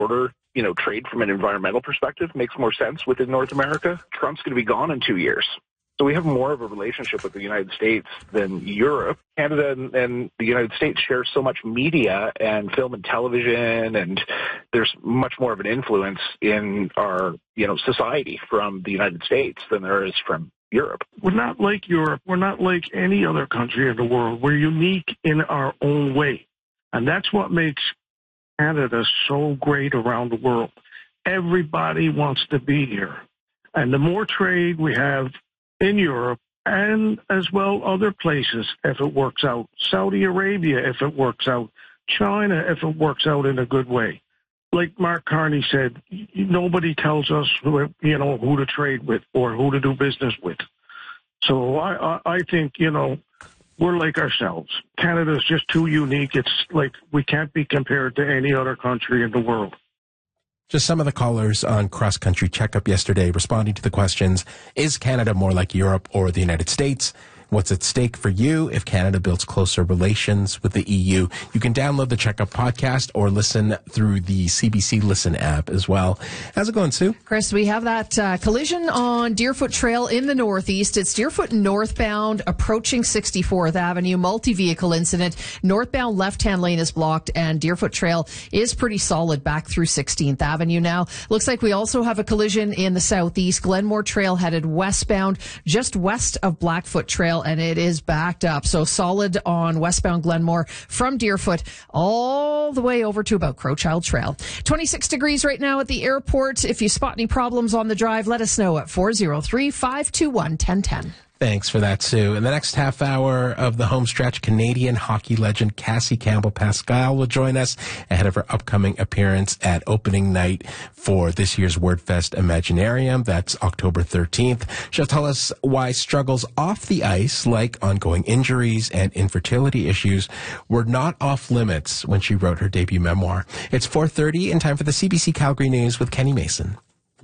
border, trade from an environmental perspective makes more sense within North America. Trump's going to be gone in 2 years. So we have more of a relationship with the United States than Europe. Canada and the United States share so much media and film and television, and there's much more of an influence in our, society from the United States than there is from Europe. We're not like Europe. We're not like any other country in the world. We're unique in our own way. And that's what makes Canada so great around the world. Everybody wants to be here. And the more trade we have in Europe and as well other places, if it works out, Saudi Arabia, if it works out, China, if it works out in a good way. Like Mark Carney said, nobody tells us who to trade with or who to do business with. So I think, we're like ourselves. Canada's just too unique. It's like we can't be compared to any other country in the world. Just some of the callers on Cross Country Checkup yesterday responding to the questions, is Canada more like Europe or the United States? What's at stake for you if Canada builds closer relations with the EU? You can download the Checkup podcast or listen through the CBC Listen app as well. How's it going, Sue? Chris, we have that collision on Deerfoot Trail in the northeast. It's Deerfoot northbound approaching 64th Avenue. Multi-vehicle incident. Northbound left-hand lane is blocked and Deerfoot Trail is pretty solid back through 16th Avenue now. Looks like we also have a collision in the southeast. Glenmore Trail headed westbound just west of Blackfoot Trail, and it is backed up. So solid on westbound Glenmore from Deerfoot all the way over to about Crowchild Trail. 26 degrees right now at the airport. If you spot any problems on the drive, let us know at 403-521-1010. Thanks for that, Sue. In the next half hour of the home stretch, Canadian hockey legend Cassie Campbell-Pascal will join us ahead of her upcoming appearance at opening night for this year's WordFest Imaginarium. That's October 13th. She'll tell us why struggles off the ice, like ongoing injuries and infertility issues, were not off limits when she wrote her debut memoir. It's 4:30 and time for the CBC Calgary News with Kenny Mason.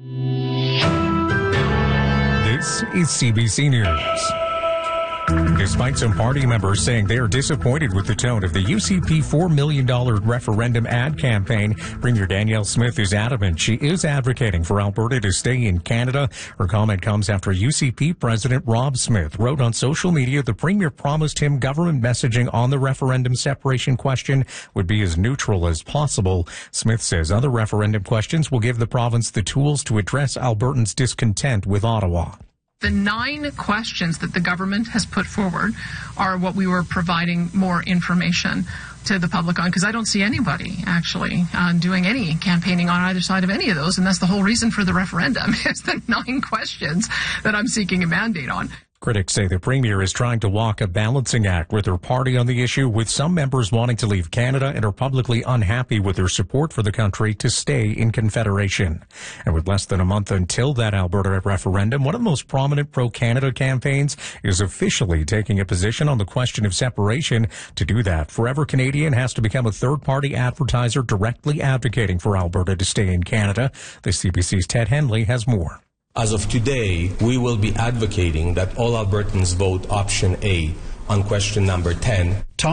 This is CBC News. Despite some party members saying they are disappointed with the tone of the UCP $4 million referendum ad campaign, Premier Danielle Smith is adamant she is advocating for Alberta to stay in Canada. Her comment comes after UCP President Rob Smith wrote on social media the Premier promised him government messaging on the referendum separation question would be as neutral as possible. Smith says other referendum questions will give the province the tools to address Albertans' discontent with Ottawa. The 9 questions that the government has put forward are what we were providing more information to the public on, because I don't see anybody actually doing any campaigning on either side of any of those, and that's the whole reason for the referendum, is the 9 questions that I'm seeking a mandate on. Critics say the Premier is trying to walk a balancing act with her party on the issue, with some members wanting to leave Canada and are publicly unhappy with their support for the country to stay in Confederation. And with less than a month until that Alberta referendum, one of the most prominent pro-Canada campaigns is officially taking a position on the question of separation. To do that, Forever Canadian has to become a third-party advertiser directly advocating for Alberta to stay in Canada. The CBC's Ted Henley has more. As of today, we will be advocating that all Albertans vote option A on question number 10.